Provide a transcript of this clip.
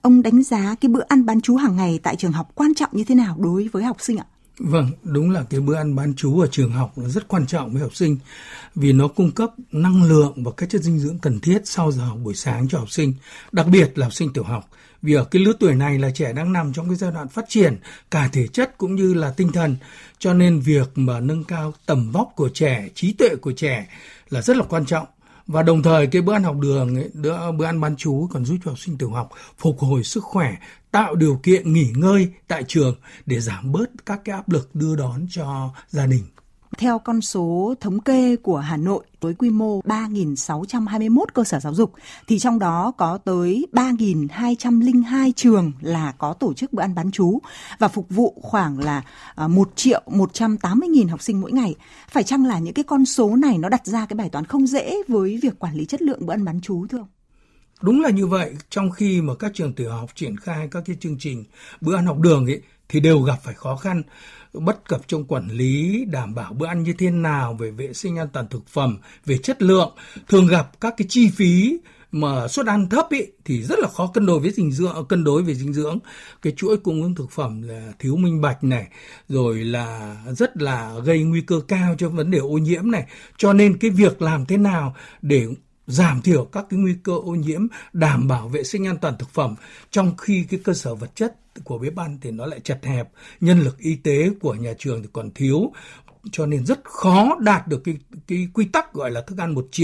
ông đánh giá cái bữa ăn bán trú hàng ngày tại trường học quan trọng như thế nào đối với học sinh ạ? Vâng, đúng là cái bữa ăn bán trú ở trường học là rất quan trọng với học sinh vì nó cung cấp năng lượng và các chất dinh dưỡng cần thiết sau giờ học buổi sáng cho học sinh, đặc biệt là học sinh tiểu học. Vì ở cái lứa tuổi này là trẻ đang nằm trong cái giai đoạn phát triển cả thể chất cũng như là tinh thần, cho nên việc mà nâng cao tầm vóc của trẻ, trí tuệ của trẻ là rất là quan trọng. Và đồng thời cái bữa ăn học đường ấy, bữa ăn bán trú còn giúp cho học sinh tiểu học phục hồi sức khỏe, tạo điều kiện nghỉ ngơi tại trường để giảm bớt các cái áp lực đưa đón cho gia đình. Theo con số thống kê của Hà Nội với quy mô 3.621 cơ sở giáo dục thì trong đó có tới 3.202 trường là có tổ chức bữa ăn bán trú và phục vụ khoảng là 1.180.000 học sinh mỗi ngày. Phải chăng là những cái con số này nó đặt ra cái bài toán không dễ với việc quản lý chất lượng bữa ăn bán trú thưa ông? Đúng là như vậy, trong khi mà các trường tiểu học triển khai các cái chương trình bữa ăn học đường ấy thì đều gặp phải khó khăn, bất cập trong quản lý, đảm bảo bữa ăn như thế nào về vệ sinh an toàn thực phẩm, về chất lượng, thường gặp các cái chi phí mà suất ăn thấp ý, thì rất là khó cân đối về dinh dưỡng. Cái chuỗi cung ứng thực phẩm là thiếu minh bạch này, rồi là rất là gây nguy cơ cao cho vấn đề ô nhiễm này. Cho nên cái việc làm thế nào để giảm thiểu các cái nguy cơ ô nhiễm, đảm bảo vệ sinh an toàn thực phẩm trong khi cái cơ sở vật chất của bếp ăn thì nó lại chật hẹp, nhân lực y tế của nhà trường thì còn thiếu, cho nên rất khó đạt được cái quy tắc gọi là thức ăn một chiều.